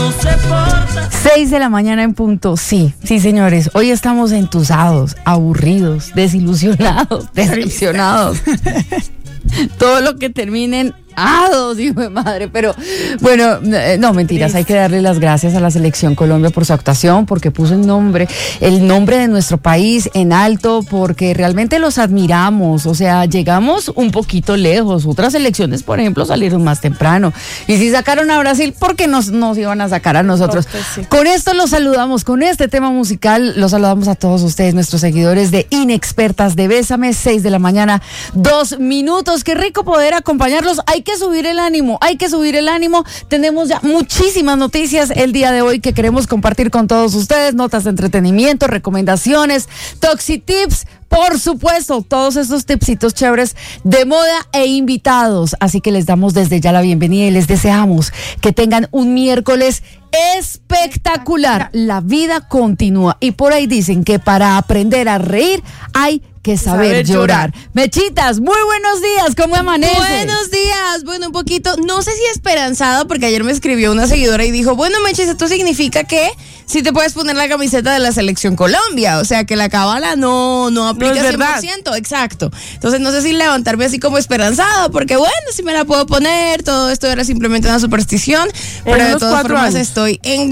6 de la mañana en punto. Sí, señores, hoy estamos entusados, aburridos, desilusionados, decepcionados. Todo lo que terminen hijo de madre, pero bueno, no, mentiras, hay que darle las gracias a la Selección Colombia por su actuación, porque puso el nombre de nuestro país en alto, porque realmente los admiramos, o sea, llegamos un poquito lejos. Otras selecciones, por ejemplo, salieron más temprano, y si sacaron a Brasil, ¿por qué nos iban a sacar a nosotros? No, pues sí. Con esto los saludamos, con este tema musical, los saludamos a todos ustedes, nuestros seguidores de Inexpertas de Bésame, 6 de la mañana, 2 minutos, qué rico poder acompañarlos. Hay que subir el ánimo. Tenemos ya muchísimas noticias el día de hoy que queremos compartir con todos ustedes, notas de entretenimiento, recomendaciones, Toxi Tips, por supuesto, todos estos tipsitos chéveres de moda e invitados. Así que les damos desde ya la bienvenida y les deseamos que tengan un miércoles espectacular. La vida continúa y por ahí dicen que para aprender a reír hay que saber llorar. Mechitas, muy buenos días, ¿cómo amaneces? Buenos días, bueno, un poquito, no sé si esperanzado, porque ayer me escribió una seguidora y dijo, bueno, Mechis, esto significa que sí te puedes poner la camiseta de la Selección Colombia, o sea, que la cábala no aplica no 100%, verdad. Exacto. Entonces no sé si levantarme así como esperanzado, porque bueno, si me la puedo poner, todo esto era simplemente una superstición, pero de todas formas estoy en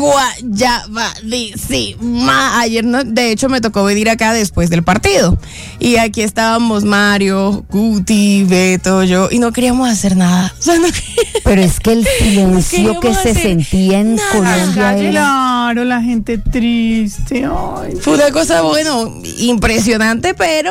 guayabadísima. Ayer, no, de hecho, me tocó venir acá después del partido. Y aquí estábamos Mario, Guti, Beto, yo, y no queríamos hacer nada. O sea, pero es que el silencio que se sentía en Colombia era... Claro, la gente triste. Ay, fue una cosa, bueno, impresionante, pero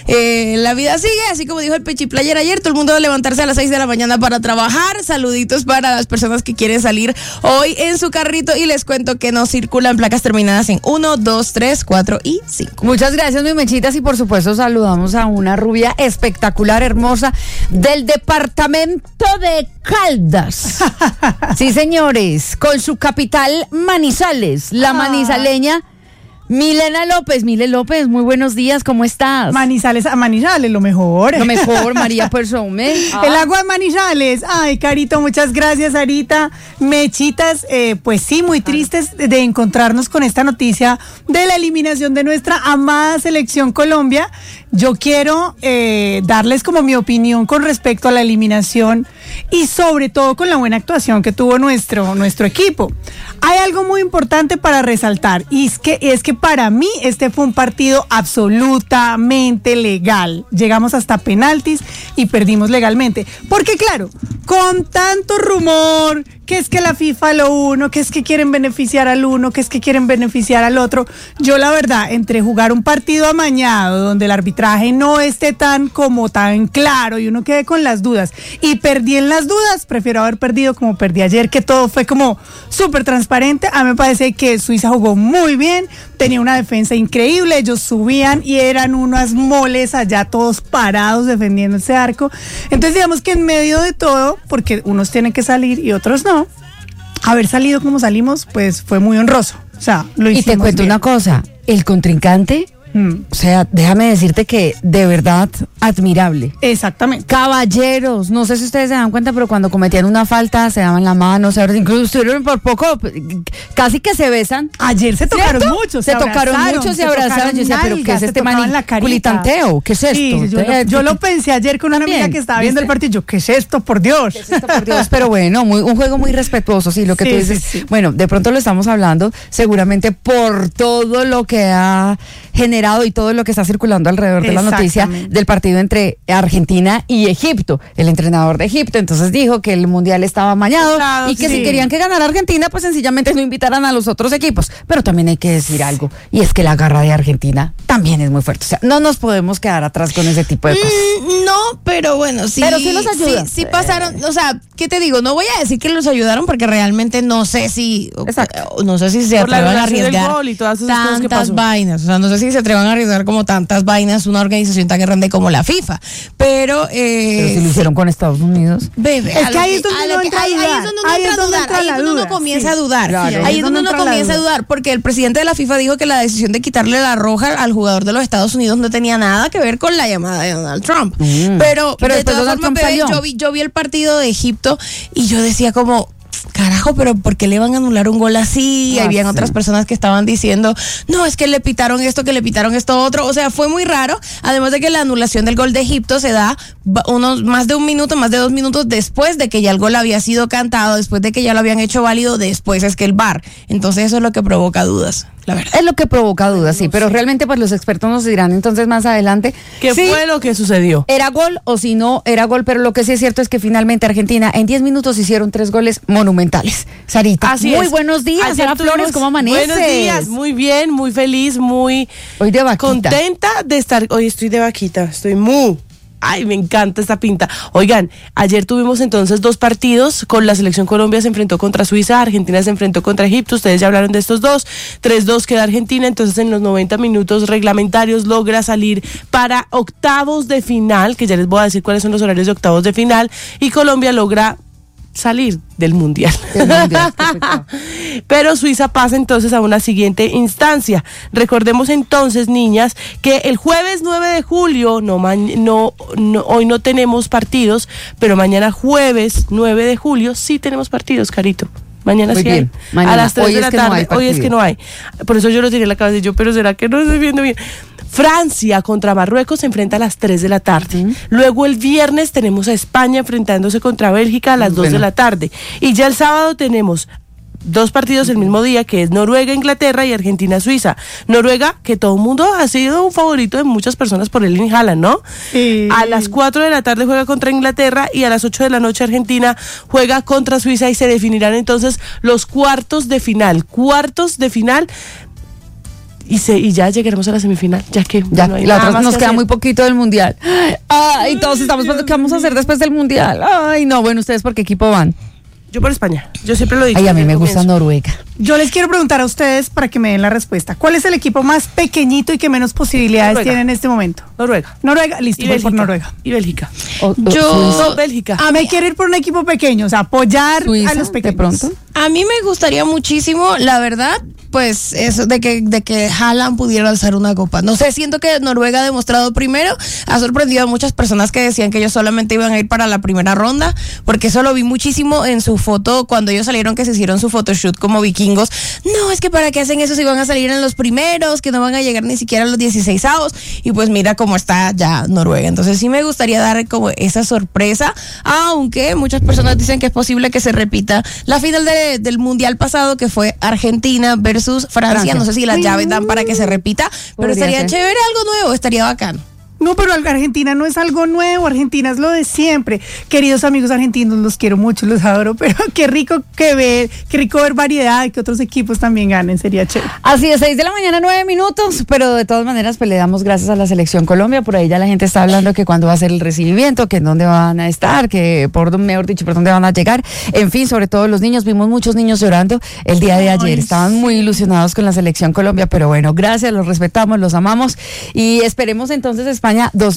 la vida sigue, así como dijo el Pechiplayer ayer, todo el mundo va a levantarse a las 6 de la mañana para trabajar. Saluditos para las personas que quieren salir hoy en su carrito y les cuento que no circulan placas terminadas en 1, 2, 3, 4 y 5. Muchas gracias, mi Mechitas, y por supuesto saludamos a una rubia espectacular, hermosa, del departamento de Caldas. Sí, señores, con su capital Manizales, la manizaleña Milena López. Mile López, muy buenos días, ¿cómo estás? Manizales a Manizales, lo mejor. Lo mejor, María Persome. El agua de Manizales. Ay, Carito, muchas gracias, Arita. Mechitas, pues sí, muy tristes de encontrarnos con esta noticia de la eliminación de nuestra amada Selección Colombia. Yo quiero darles como mi opinión con respecto a la eliminación y sobre todo con la buena actuación que tuvo nuestro equipo. Hay algo muy importante para resaltar y es que para mí este fue un partido absolutamente legal. Llegamos hasta penaltis y perdimos legalmente. Porque claro, con tanto rumor, que es que la FIFA lo uno, que es que quieren beneficiar al uno, que es que quieren beneficiar al otro. Yo la verdad, entre jugar un partido amañado donde el arbitraje no esté tan claro y uno quede con las dudas y perdí en las dudas, prefiero haber perdido como perdí ayer, que todo fue como súper transparente. A mí me parece que Suiza jugó muy bien, tenía una defensa increíble, ellos subían y eran unas moles allá todos parados defendiendo ese arco. Entonces digamos que en medio de todo, porque unos tienen que salir y otros no, haber salido como salimos, pues fue muy honroso. O sea, lo hicimos. Y te cuento bien. una cosa, el contrincante, o sea, déjame decirte que de verdad admirable. Exactamente. Caballeros, no sé si ustedes se dan cuenta, pero cuando cometían una falta se daban la mano, incluso estuvieron por poco, casi que se besan. Ayer se tocaron mucho, se abrazaron. Yo decía, pero ¿qué es este culitanteo? ¿Qué es esto? Sí, yo lo pensé ayer con una amiga que estaba viendo el partido. Yo, ¿qué es esto? Por Dios. ¿Qué es esto? Por Dios. Pero bueno, un juego muy respetuoso, sí, lo que tú dices. Sí. Bueno, de pronto lo estamos hablando seguramente por todo lo que ha generado y todo lo que está circulando alrededor de la noticia del partido entre Argentina y Egipto. El entrenador de Egipto entonces dijo que el mundial estaba amañado y que si querían que ganara Argentina, pues sencillamente no invitaran a los otros equipos. Pero también hay que decir algo, y es que la garra de Argentina también es muy fuerte. O sea, no nos podemos quedar atrás con ese tipo de cosas. No, pero bueno, sí. Pero sí los ayuda. Sí pasaron, o sea, ¿qué te digo? No voy a decir que los ayudaron porque realmente no sé si se atrevan a arriesgar tantas vainas. O sea, no sé si se atrevan a arriesgar como tantas vainas una organización tan grande como la FIFA. Pero si lo hicieron con Estados Unidos. Bebé, es que ahí es donde uno comienza a dudar. Ahí es donde uno comienza a dudar, porque el presidente de la FIFA dijo que la decisión de quitarle la roja al jugador de los Estados Unidos no tenía nada que ver con la llamada de Donald Trump. Pero de todas formas, bebé, yo vi el partido de Egipto y yo decía como, carajo, pero ¿por qué le van a anular un gol así? Habían otras personas que estaban diciendo, no, es que le pitaron esto, que le pitaron esto otro. O sea, fue muy raro. Además de que la anulación del gol de Egipto se da más de 2 minutos después de que ya el gol había sido cantado, después de que ya lo habían hecho válido, después es que el VAR. Entonces eso es lo que provoca dudas, la verdad. Es lo que provoca dudas, sí, pero realmente pues los expertos nos dirán entonces más adelante ¿qué fue lo que sucedió? ¿Era gol o si no era gol? Pero lo que sí es cierto es que finalmente Argentina en 10 minutos hicieron 3 goles monumentales. Sarita, Así muy es. buenos días, Ayer Sara Flores, ¿cómo amaneces? Buenos días, muy bien, muy feliz, muy Hoy de vaquita. contenta de estar. Hoy estoy de vaquita, estoy Ay, me encanta esta pinta. Oigan, ayer tuvimos entonces 2 partidos. Con la selección Colombia se enfrentó contra Suiza, Argentina se enfrentó contra Egipto. Ustedes ya hablaron de estos dos. 3-2 queda Argentina. Entonces en los 90 minutos reglamentarios logra salir para octavos de final, que ya les voy a decir cuáles son los horarios de octavos de final. Y Colombia logra salir del mundial. Pero Suiza pasa entonces a una siguiente instancia. Recordemos entonces, niñas, que el jueves 9 de julio, hoy no tenemos partidos, pero mañana jueves 9 de julio sí tenemos partidos, Carito. Mañana muy sí bien. hay. Mañana. A las 3 Hoy de la tarde. Hoy es que no hay. Por eso yo lo tiré en la cabeza y yo, pero ¿será que no estoy viendo bien? Francia contra Marruecos se enfrenta a las 3 de la tarde. Luego el viernes tenemos a España enfrentándose contra Bélgica a las 2 de la tarde. Y ya el sábado tenemos 2 partidos el mismo día, que es Noruega-Inglaterra y Argentina-Suiza. Noruega, que todo el mundo ha sido un favorito de muchas personas por Erling Haaland, ¿no? Sí. A las 4 de la tarde juega contra Inglaterra y a las 8 de la noche Argentina juega contra Suiza y se definirán entonces los cuartos de final. Y ya llegaremos a la semifinal, ya que Ya, no hay la nada otra más nos que queda hacer. muy poquito del mundial. Ay, todos estamos pensando qué vamos a hacer después del mundial. Ay, no, bueno, ¿ustedes por qué equipo van? Yo por España, yo siempre lo he dicho. Ay, a mí desde me el gusta comienzo. Noruega. Yo les quiero preguntar a ustedes para que me den la respuesta. ¿Cuál es el equipo más pequeñito y que menos posibilidades Noruega. tiene en este momento? Noruega. Noruega, listo, Y voy Bélgica. por Noruega. Y Bélgica. Yo- Bélgica. Me quiero ir por un equipo pequeño, o sea, apoyar Suiza, a los de pequeños. pronto. A mí me gustaría muchísimo, la verdad, pues eso de que Haaland pudiera alzar una copa. No sé, siento que Noruega ha demostrado primero, ha sorprendido a muchas personas que decían que ellos solamente iban a ir para la primera ronda, porque eso lo vi muchísimo en su foto cuando ellos salieron, que se hicieron su photoshoot como vikingos. No, es que para qué hacen eso si van a salir en los primeros, que no van a llegar ni siquiera a los 16avos, y pues mira cómo está ya Noruega. Entonces sí me gustaría dar como esa sorpresa, aunque muchas personas dicen que es posible que se repita la final del mundial pasado, que fue Argentina versus Francia. No sé si las llaves dan para que se repita, pero Podría estaría ser. chévere, algo nuevo, estaría bacano. No, pero Argentina no es algo nuevo, Argentina es lo de siempre. Queridos amigos argentinos, los quiero mucho, los adoro, pero qué rico ver variedad y que otros equipos también ganen, sería chévere. Así es, 6 de la mañana, 9 minutos, pero de todas maneras pues le damos gracias a la Selección Colombia. Por ahí ya la gente está hablando que cuándo va a ser el recibimiento, que en dónde van a estar, que mejor dicho, por dónde van a llegar. En fin, sobre todo los niños, vimos muchos niños llorando el día de ayer. Estaban muy ilusionados con la Selección Colombia, pero bueno, gracias, los respetamos, los amamos y esperemos entonces España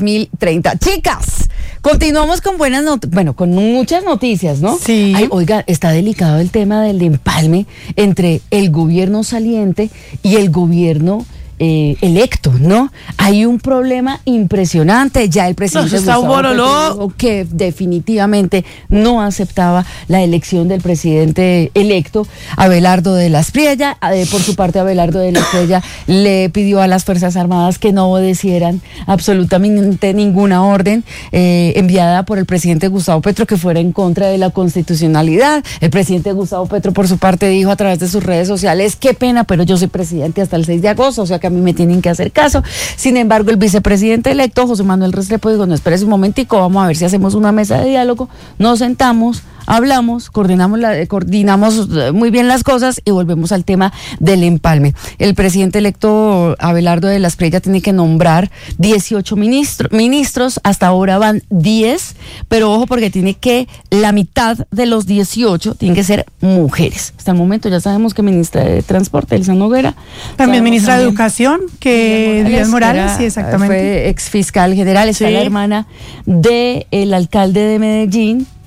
2030. Chicas, continuamos con con muchas noticias, ¿no? Sí. Ay, oiga, está delicado el tema del empalme entre el gobierno saliente y el gobierno electo, ¿no? Hay un problema impresionante. Ya el presidente No, eso está un Gustavo Petro boroló. dijo que definitivamente no aceptaba la elección del presidente electo, Abelardo de la Espriella. Por su parte, Abelardo de la Espriella le pidió a las Fuerzas Armadas que no obedecieran absolutamente ninguna orden enviada por el presidente Gustavo Petro que fuera en contra de la constitucionalidad. El presidente Gustavo Petro, por su parte, dijo a través de sus redes sociales: qué pena, pero yo soy presidente hasta el 6 de agosto, o sea que a mí me tienen que hacer caso. Sin embargo, el vicepresidente electo, José Manuel Restrepo, dijo: no, espérese un momentico, vamos a ver si hacemos una mesa de diálogo, nos sentamos, hablamos, coordinamos muy bien las cosas y volvemos al tema del empalme. El presidente electo Abelardo de la Espriella tiene que nombrar 18 ministros, hasta ahora van 10, pero ojo porque la mitad de los 18 tienen que ser mujeres. Hasta el momento ya sabemos que ministra de Transporte, Elsa Noguera. También ministra de también Educación, que Díaz Morales, sí, exactamente. Fue ex fiscal general, está Sí. la hermana del alcalde de Medellín,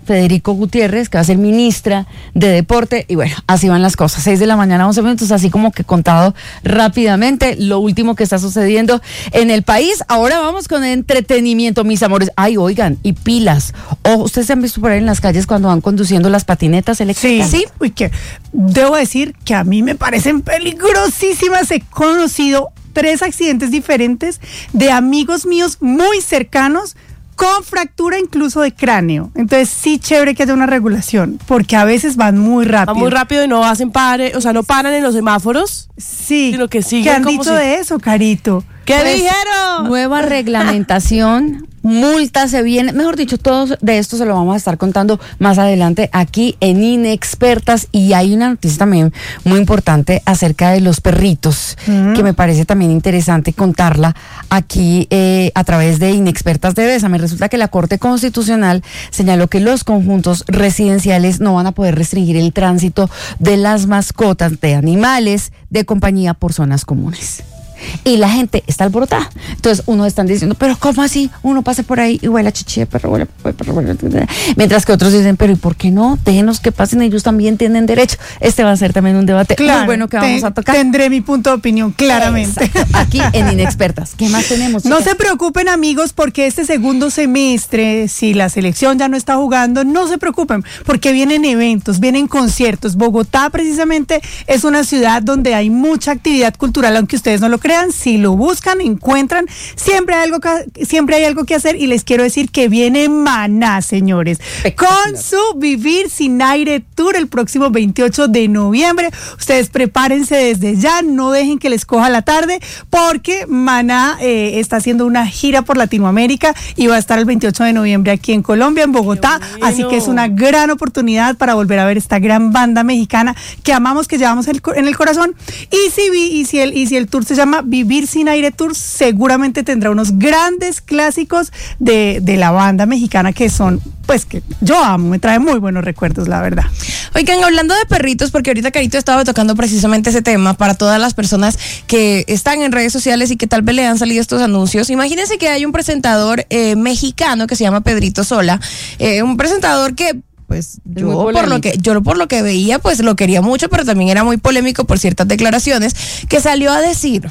Federico Gutiérrez, que va a ser ministra de Deporte, y bueno, así van las cosas, 6 de la mañana, 11 minutos, así como que contado rápidamente lo último que está sucediendo en el país. Ahora vamos con entretenimiento, mis amores. Ay, oigan, y pilas. ¿Ustedes se han visto por ahí en las calles cuando van conduciendo las patinetas eléctricas? Sí. Uy, que debo decir que a mí me parecen peligrosísimas. He conocido 3 accidentes diferentes de amigos míos muy cercanos con fractura incluso de cráneo. Entonces sí, chévere que haya una regulación, porque a veces van muy rápido. Van muy rápido y no hacen o sea, no paran en los semáforos. Sí. Sino que siguen. ¿Qué han dicho de eso, Carito? ¿Qué Pues, dijeron? Nueva reglamentación, multas se vienen, mejor dicho, todo de esto se lo vamos a estar contando más adelante aquí en Inexpertas. Y hay una noticia también muy importante acerca de los perritos, que me parece también interesante contarla aquí a través de Inexpertas de Bésame. Resulta que la Corte Constitucional señaló que los conjuntos residenciales no van a poder restringir el tránsito de las mascotas de animales de compañía por zonas comunes. Y la gente está alborotada. Entonces unos están diciendo, pero ¿cómo así? Uno pasa por ahí y huele a chichi de perro, huele a perro, mientras que otros dicen, pero ¿y por qué no? Déjenos que pasen, ellos también tienen derecho. Este va a ser también un debate muy bueno que vamos a tocar. Tendré mi punto de opinión, claramente. Exacto. Aquí en Inexpertas. ¿Qué más tenemos, No chicas? se preocupen, amigos, porque este segundo semestre, si la selección ya no está jugando, no se preocupen, porque vienen eventos, vienen conciertos. Bogotá, precisamente, es una ciudad donde hay mucha actividad cultural, aunque ustedes no lo crean. Si lo buscan, encuentran, siempre hay algo que hacer. Y les quiero decir que viene Maná, señores, con su Vivir Sin Aire Tour el próximo 28 de noviembre. Ustedes prepárense desde ya, no dejen que les coja la tarde, porque Maná está haciendo una gira por Latinoamérica y va a estar el 28 de noviembre aquí en Colombia, en Bogotá. Bueno. Así que es una gran oportunidad para volver a ver esta gran banda mexicana que amamos, que llevamos en el corazón. Y si el tour se llama Vivir Sin Aire Tour, seguramente tendrá unos grandes clásicos de la banda mexicana que son, pues, que yo amo, me trae muy buenos recuerdos, la verdad. Oigan, hablando de perritos, porque ahorita Carito estaba tocando precisamente ese tema para todas las personas que están en redes sociales y que tal vez le han salido estos anuncios. Imagínense que hay un presentador mexicano que se llama Pedrito Sola, un presentador que pues yo por lo que veía pues lo quería mucho, pero también era muy polémico por ciertas declaraciones que salió a decir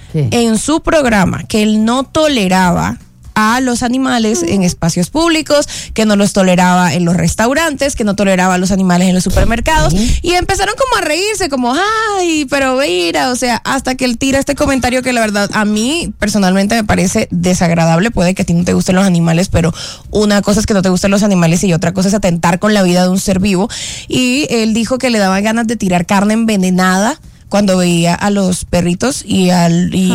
en su programa que él no toleraba a los animales en espacios públicos, que no los toleraba en los restaurantes, que no toleraba a los animales en los supermercados, y empezaron como a reírse, como, ay, pero mira, o sea, hasta que él tira este comentario que la verdad a mí personalmente me parece desagradable. Puede que a ti no te gusten los animales, pero una cosa es que no te gusten los animales y otra cosa es atentar con la vida de un ser vivo. Y él dijo que le daba ganas de tirar carne envenenada cuando veía a los perritos y a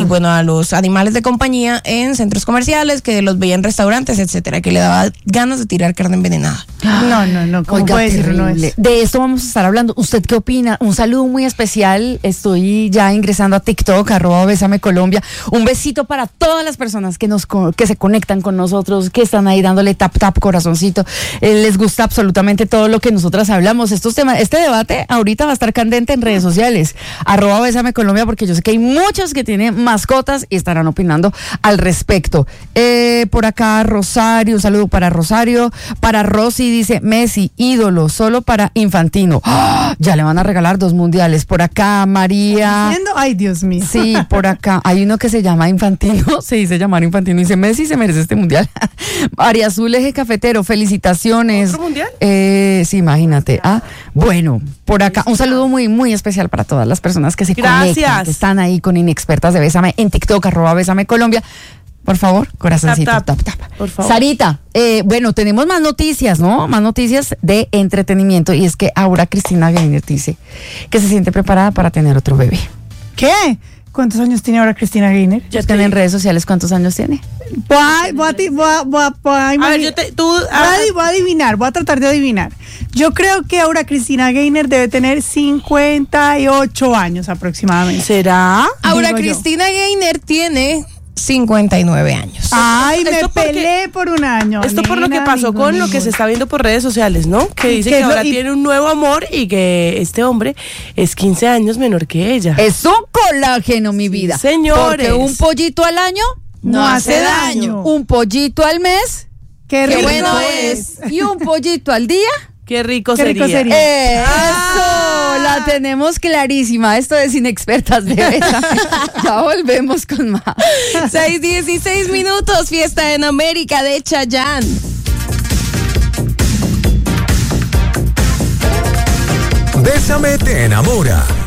los animales de compañía en centros comerciales, que los veía en restaurantes, etcétera, que le daba ganas de tirar carne envenenada. No, ¿cómo Oiga, puede decir uno terrible. eso? De esto vamos a estar hablando. ¿Usted qué opina? Un saludo muy especial. Estoy ya ingresando a TikTok, @Bésame Colombia. Un besito para todas las personas que se conectan con nosotros, que están ahí dándole tap, corazoncito. Les gusta absolutamente todo lo que nosotras hablamos. Estos temas, este debate ahorita va a estar candente en redes sociales. @Bésame Colombia, porque yo sé que hay muchos que tienen mascotas y estarán opinando al respecto. Por acá Rosario, un saludo para Rosario. Para Rosy dice, Messi, ídolo, solo para Infantino. ¡Oh! Ya le van a regalar 2 mundiales. Por acá María. Ay, Dios mío. Sí, por acá hay uno que se llama Infantino, se dice llamar Infantino, y dice, Messi se merece este mundial. María Azul Eje Cafetero, felicitaciones. ¿Otro mundial? Sí, imagínate. Bueno, por acá un saludo muy, muy especial para todas las personas que se conectan, que están ahí con Inexpertas de Bésame en TikTok, @Bésame Colombia. Por favor, corazoncito, tap. Por favor. Sarita, bueno, tenemos más noticias, ¿no? Más noticias de entretenimiento, y es que Aura Cristina Gaynor dice que se siente preparada para tener otro bebé. ¿Qué? ¿Cuántos años tiene ahora Cristina Gaynor? Ya están en redes sociales, ¿cuántos años tiene? Voy a adivinar, voy a tratar de adivinar. Yo creo que ahora Cristina Gaynor debe tener 58 años aproximadamente. ¿Será? Ahora Digo yo. Cristina Gaynor tiene 59 años. Ay, me Esto porque- peleé por un año. Esto por lo que nena, pasó con lo que ningún- se está viendo por redes sociales, ¿no? Que dice ¿Qué que es lo- ahora y- tiene un nuevo amor y que este hombre es 15 años menor que ella. Es un colágeno, mi vida. señores. Porque un pollito al año No hace daño. un pollito al mes Qué Qué rico bueno es. Y un pollito al día. Qué rico Qué sería. rico sería. Eso, la tenemos clarísima. Esto es Inexpertas de Besa. Ya volvemos con más. 6:16 minutos, Fiesta en América de Chayanne. Bésame te enamora.